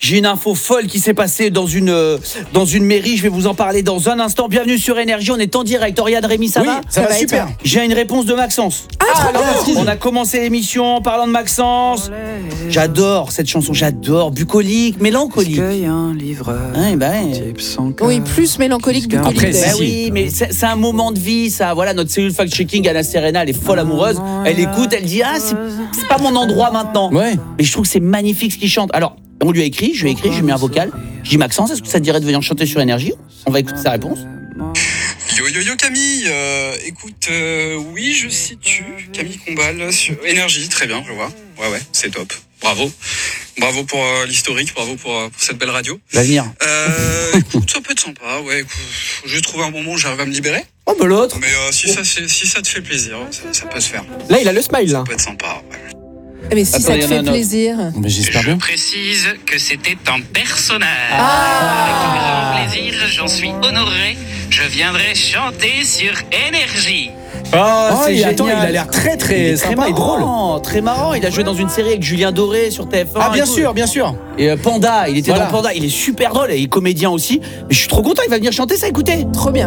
J'ai une info folle qui s'est passée dans une mairie. Je vais vous en parler dans un instant. Bienvenue sur Énergie. On est en direct. Oriane, Rémi, ça va? Ça va super. J'ai une réponse de Maxence. On a commencé l'émission en parlant de Maxence. J'adore cette chanson. J'adore. Bucolique, mélancolique. Oui, plus mélancolique, bucolique. Après, Oui, mais c'est un moment de vie, ça. Voilà, notre cellule fact-checking, Anna Serena, elle est folle amoureuse. Elle écoute, elle dit c'est pas mon endroit maintenant. Ouais. Mais je trouve que c'est magnifique ce qu'il chante. Alors, on lui a écrit, je lui ai écrit, je lui ai mis un vocal. Je dis Maxence, est-ce que ça te dirait de venir chanter sur Énergie? On va écouter sa réponse. Yo Camille, écoute, oui je situe Camille Combal sur Énergie, très bien, je vois. Ouais, c'est top. Bravo pour l'historique, bravo pour cette belle radio. L'avenir. Écoute, ça peut être sympa, ouais. Écoute, je vais trouver un moment où j'arrive à me libérer. Oh bah l'autre. Mais si ça te fait plaisir, ça peut se faire. Là, il a le smile, là. Ça peut être sympa, ouais. Mais si Attends, ça il y te en a fait un autre. plaisir. Mais j'espère Je bien. précise que c'était un personnage. Ah. Avec grand plaisir, j'en suis honoré. Je viendrai chanter sur Énergie. C'est génial. attends, il a l'air très très sympa et drôle. Très marrant. Il a joué dans une série avec Julien Doré sur TF1. Ah, bien et tout. sûr. Et Panda, il était Voilà. dans Panda. Il est super drôle et il est comédien aussi. Mais je suis trop content, il va venir chanter ça, écoutez. Trop bien.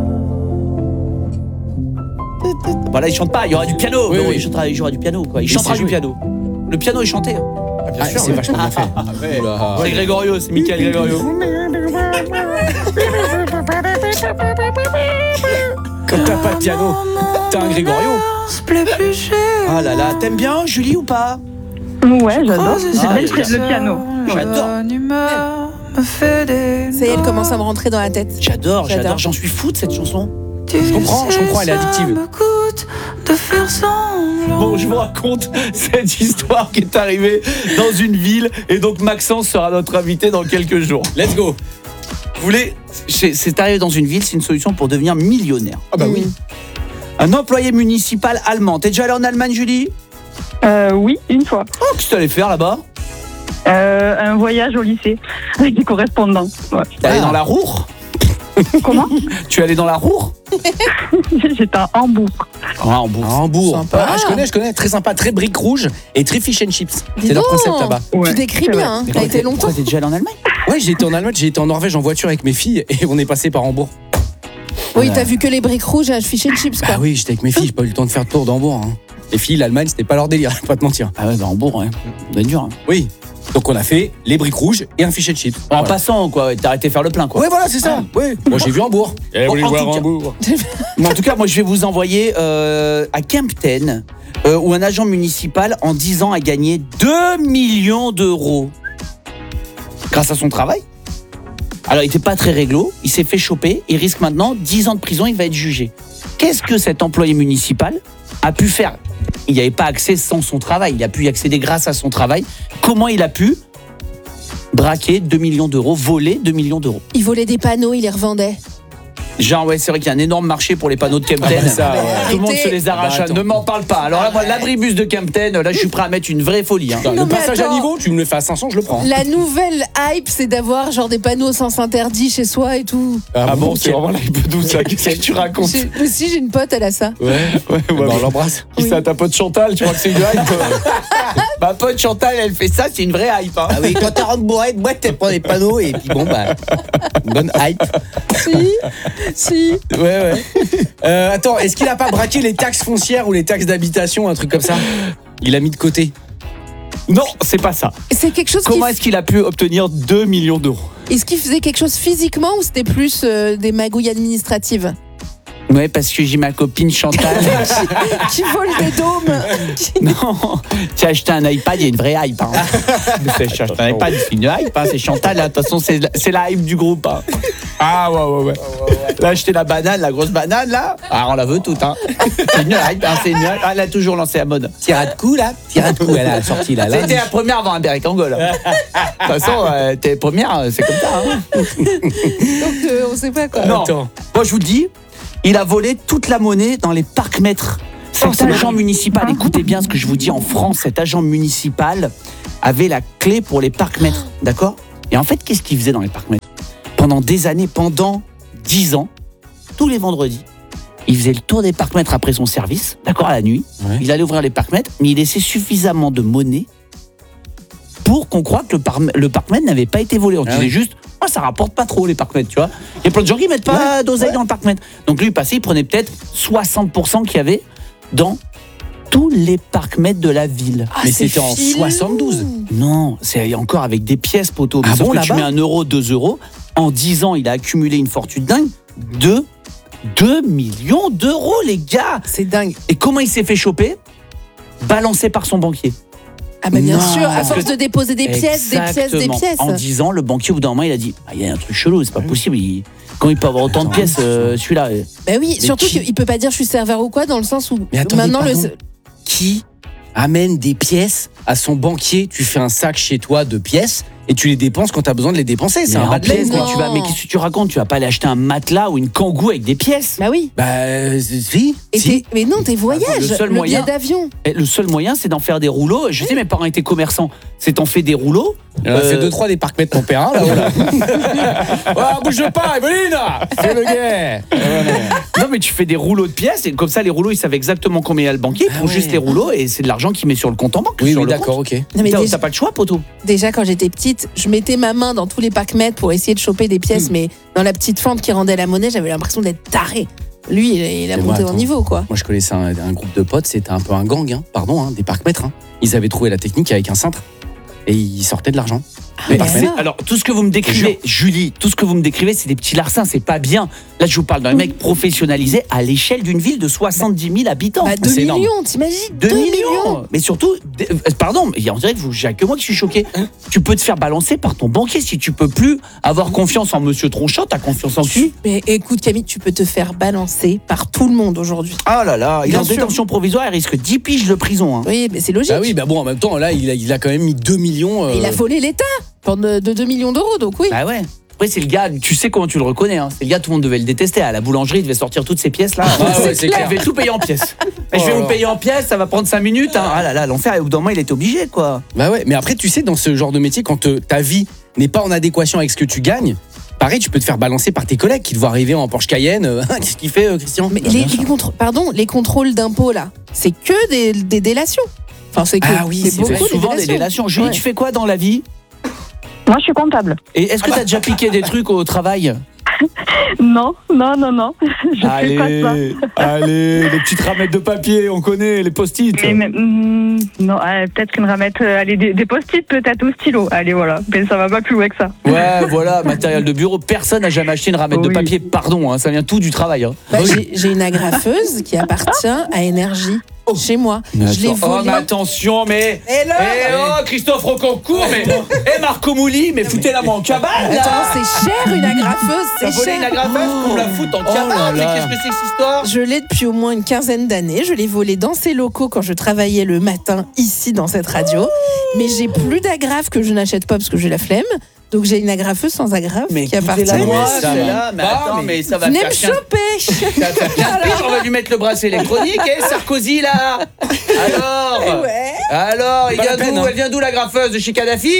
Voilà, il chante pas, il y aura du piano. Oui, Non, oui. il jouera du piano, quoi. Il Mais chantera c'est du joué. piano. Le piano est chanté. Ah, c'est vachement bien fait. Oula. C'est Grégorio, c'est Michael Grégorio. Quand t'as pas de piano, t'as un Grégorio. Ah là là, t'aimes bien Julie ou pas? Ouais, j'adore. Ah, Le piano. J'adore. Ça y est, elle commence à me rentrer dans la tête. J'adore, j'en suis fou de cette chanson. Je comprends, elle est addictive. Bon, je vous raconte cette histoire qui est arrivée dans une ville et donc Maxence sera notre invité dans quelques jours. Let's go. Vous voulez, c'est arrivé dans une ville, c'est une solution pour devenir millionnaire. Ah bah oui. Un employé municipal allemand. T'es déjà allé en Allemagne, Julie? Oui, une fois. Oh, qu'est-ce que t'allais faire là-bas? Un voyage au lycée avec des correspondants. Ouais. T'es allé dans la Ruhr? Comment? Tu es allé dans la Ruhr? J'étais à Hambourg. Ah, en Bourg. À Hambourg. Sympa. Ah, je connais. Très sympa, très briques rouges et très fish and chips. Dis C'est leur donc. concept là-bas. Ouais, Tu décris c'est bien, hein. T'as été longtemps. Pourquoi t'es déjà allé en Allemagne? Ouais, j'ai été en Allemagne, j'ai été en Norvège en voiture avec mes filles et on est passé par Hambourg. Oui, t'as vu que les briques rouges et un fish and chips, quoi. Bah oui, j'étais avec mes filles, j'ai pas eu le temps de faire le tour d'Hambourg. Hein. Les filles, l'Allemagne, c'était pas leur délire, pas te mentir. Ah ouais, bah en Bourg, ouais. C'est dur. Hein. Oui. Donc on a fait les briques rouges et un fish and chips. En Voilà. passant, quoi, t'as arrêté de faire le plein, quoi. Ouais, voilà, c'est ça. Ouais. Moi, j'ai vu Hambourg. Bon, en tout cas, moi, je vais vous envoyer à Kempten, où un agent municipal, en 10 ans, a gagné 2 millions d'euros. Grâce à son travail. Alors, il était pas très réglo, il s'est fait choper, il risque maintenant 10 ans de prison, il va être jugé. Qu'est-ce que cet employé municipal a pu faire? Il n'y avait pas accès sans son travail, il a pu y accéder grâce à son travail. Comment il a pu braquer 2 millions d'euros, voler 2 millions d'euros? Il volait des panneaux, il les revendait. Genre, ouais, c'est vrai qu'il y a un énorme marché pour les panneaux de Kempten. Ah bah ça, ouais. Tout le monde Arrêtez. se les arrache. Bah, attends. Ne m'en parle pas. Alors là, moi, l'abribus de Kempten, là, je suis prêt à mettre une vraie folie. Hein. Non, Le mais passage à attends. niveau, tu me le fais à 500, je le prends. La nouvelle hype, c'est d'avoir genre des panneaux sans interdit chez soi et tout. Ah bon, c'est vraiment la hype douce, ça. Qu'est-ce que tu racontes? Moi aussi, j'ai une pote, elle a ça. Ouais, bah, on l'embrasse. Qui ça, ta pote Chantal? Tu crois que c'est une hype? Ma pote Chantal, elle fait ça, c'est une vraie hype. Hein. Ah oui, quand t'as rentre bourrée de boîte, t'es prends des panneaux et puis bon, bah, une bonne hype. Si. Ouais. Attends, est-ce qu'il a pas braqué les taxes foncières ou les taxes d'habitation, un truc comme ça? Il a mis de côté. Non, c'est pas ça. C'est quelque chose Comment est-ce qu'il a pu obtenir 2 millions d'euros? Est-ce qu'il faisait quelque chose physiquement ou c'était plus des magouilles administratives? Ouais, parce que j'ai ma copine Chantal. Qui vole des dômes. Non, tu as acheté un iPad, il y a une vraie hype. Hein. J'ai acheté un iPad, c'est une hype. Hein. C'est Chantal, là. De toute façon, c'est la hype du groupe. Hein. Ah ouais. Là, acheté la banane, la grosse banane, là. Ah, on la veut toute. Hein. C'est une hype, hein. C'est une hype. Ah, elle a toujours lancé la mode. Tira de coup, là. Elle a sorti, là. C'était la première avant un Berricango, là. De toute façon, t'es première, c'est comme ça. Hein. Donc on sait pas quoi. Non. Attends. Moi, je vous le dis, il a volé toute la monnaie dans les parcs-mètres. Cet agent municipal, écoutez bien ce que je vous dis, en France, cet agent municipal avait la clé pour les parcs-mètres, d'accord? Et en fait, qu'est-ce qu'il faisait dans les parcs-mètres? Pendant des années, pendant 10 ans, tous les vendredis, il faisait le tour des parcs-mètres après son service, d'accord, à la nuit. Ouais. Il allait ouvrir les parcs-mètres, mais il laissait suffisamment de monnaie pour qu'on croie que le parc-mètre n'avait pas été volé. On disait oui. juste, ça rapporte pas trop les parc-mètres, tu vois. Il y a plein de gens qui mettent pas d'oseille dans le parc-mètre. Donc lui, il passait, il prenait peut-être 60% qu'il y avait dans tous les parc-mètres de la ville. Mais c'était en 72. Non, c'est encore avec des pièces, poteau. Ah Sauf bon, que tu là-bas mets 1 euro, 2 euros. En 10 ans, il a accumulé une fortune dingue de 2 millions d'euros, les gars. C'est dingue. Et comment il s'est fait choper? Balancé par son banquier. Ah bah bien Non, sûr, à parce force que- de déposer des pièces, des pièces, des Exactement. pièces. En 10 ans, le banquier, au bout d'un moment, il a dit il y a un truc chelou, c'est pas possible. Comment il peut avoir autant de pièces, celui-là Bah oui, surtout qui- qu'il peut pas dire je suis serveur ou quoi, dans le sens où Mais attendez, maintenant pardon. Qui amène des pièces à son banquier? Tu fais un sac chez toi de pièces et tu les dépenses quand tu as besoin de les dépenser. C'est Mais un en bas de pièces, laine, non. quoi. mais qu'est-ce que tu racontes? Tu vas pas aller acheter un matelas ou une kangou avec des pièces. Bah oui. Bah, si. Et si. mais non, tes voyages, le seul le moyen- billet d'avion. Et le seul moyen, c'est d'en faire des rouleaux. Je sais, mes parents étaient commerçants. C'est t'en fais des rouleaux. Il en a fait 2-3 des parcs-mètres mon père, là, voilà. Oh, bouge pas, Evelyne. C'est le gay. Non, mais tu fais des rouleaux de pièces et comme ça, les rouleaux, ils savent exactement combien il y a le banquier. Ils Ah font ouais. juste les rouleaux et c'est de l'argent qu'il met sur le compte en banque. Oui, sur oui, le d'accord, compte. ok. Non, mais T'as déjà, pas le choix, poteau. déjà, quand j'étais petite, je mettais ma main dans tous les parcs-mètres pour essayer de choper des pièces, mais dans la petite fente qui rendait la monnaie, j'avais l'impression d'être taré. Lui, il a Mais monté moi, en niveau, quoi. Moi, je connaissais un groupe de potes, c'était un peu un gang, hein, pardon, hein, des parcs-mètres. Hein. Ils avaient trouvé la technique avec un cintre et ils sortaient de l'argent. Ah, mais Mais ça. alors, tout ce que vous me décrivez, Julie, tout ce que vous me décrivez, c'est des petits larcins, c'est pas bien. Là, je vous parle d'un mec professionnalisé à l'échelle d'une ville de 70 000 habitants. Bah, 2 c'est énorme. millions, t'imagines 2 millions. Mais surtout, pardon, mais on dirait que il y a que moi qui suis choqué. Tu peux te faire balancer par ton banquier si tu peux plus avoir confiance en Monsieur Tronchat, t'as confiance en qui? Mais écoute, Camille, tu peux te faire balancer par tout le monde aujourd'hui. Ah là là, il est Bien en sûr. détention provisoire, il risque 10 piges de prison. Hein. Oui, mais c'est logique. Bah oui, bah bon, en même temps, là, il a quand même mis 2 millions. Il a volé l'État de 2 millions d'euros, donc oui. Bah ouais. Après, c'est le gars, tu sais comment tu le reconnais. Hein. C'est le gars, tout le monde devait le détester. À la boulangerie, il devait sortir toutes ces pièces là. Ah ouais, c'est Il clair. devait tout payer en pièces. Mais je vais Oh vous là. payer en pièces, ça va prendre 5 minutes. Hein. Ah là là, l'enfer. Et au bout d'un moment, il était obligé, quoi. Bah ouais, mais après, tu sais, dans ce genre de métier, quand ta vie n'est pas en adéquation avec ce que tu gagnes, pareil, tu peux te faire balancer par tes collègues qui te voient arriver en Porsche Cayenne. Qu'est-ce qu'il fait, Christian? Mais Bah, bien sûr. les contrôles d'impôts, là, c'est que des délations. Enfin, c'est que Ah oui, c'est beaucoup vrai. de Souvent des délations. Julie, Ouais. tu fais quoi dans la vie? Moi, je suis comptable. Et est-ce que t'as déjà piqué des trucs au travail? Non. Je fais pas ça. allez, les petites ramettes de papier, on connaît, les post-it. Non, peut-être une ramette, allez, des post-it peut-être au stylo. Allez, voilà. Mais ça va pas plus loin que ça. Ouais, voilà, matériel de bureau. Personne n'a jamais acheté une ramette de Oui. papier. Pardon, hein, ça vient tout du travail. Hein. Bah, j'ai une agrafeuse qui appartient à Énergie chez moi. Je l'ai Oh, volée. mais attention, mais. Et là oh, Christophe Rocancourt, mais. Marco Mouli, mais foutez-la moi en cabane, là. Attends, c'est cher une agrafeuse, T'as c'est volé une cher. agrafeuse pour me la foutre en Oh cabane. là Mais là. qu'est-ce que c'est que cette histoire? Je l'ai depuis au moins une quinzaine d'années. Je l'ai volée dans ces locaux quand je travaillais le matin ici dans cette radio. Mais j'ai plus d'agrafe que je n'achète pas parce que j'ai la flemme. Donc j'ai une agrafeuse sans agrafe qui appartient. écoutez-la moi, Mais ça celle-là. va. Mais Bah, attends, mais ça va Venez faire me 15 choper. ça va faire 15 piges, on va lui mettre le bracelet électronique, et Sarkozy là. Alors Ouais. Alors, Pas la peine, hein. elle vient d'où la graffeuse? De chez Kadhafi?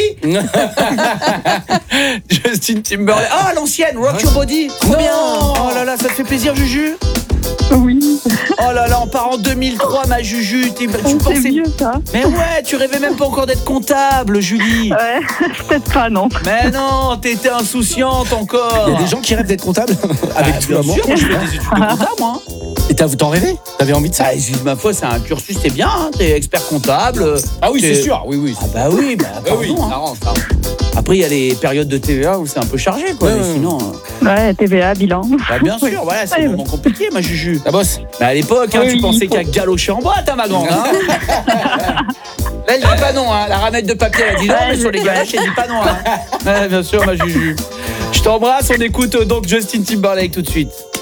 Justin Timberlake. Ah, l'ancienne, Rock Your Body. Trop bien. Oh là là, ça te fait plaisir, Juju? Oui, Oh là là, on part en 2003, ma Juju. Tu c'est pensais. vieux ça. Mais ouais, tu rêvais même pas encore d'être comptable, Julie. Ouais, peut-être pas, non. Mais non, t'étais insouciante encore. Il y a des gens qui rêvent d'être comptables avec Ah, tout bien l'amour. sûr, moi, je fais des études de comptable, moi. Et t'en rêvais? T'avais envie de ça? Ah, ma foi, c'est un cursus, c'est bien, hein, t'es expert comptable. Ah oui, t'es- c'est sûr. Oui, oui. Ah bah oui, pardon, oui, hein. ça rend, ça rend. Après, il y a les périodes de TVA où c'est un peu chargé, quoi. Ouais, Mais ouais. sinon, Ouais, TVA, bilan. bah, bien sûr, voilà, c'est Ouais, vraiment compliqué, ma Juju. La bosse. Mais à l'époque, hein, Oui, tu pensais il faut. qu'à galocher en boîte, hein, ma grande. Hein. Là, elle dit pas non, hein. La ramette de papier, elle dit non, mais sur les galoches, elle dit pas non. Hein. Ouais, bien sûr, ma Juju. Je t'embrasse, on écoute donc Justin Timberlake tout de suite.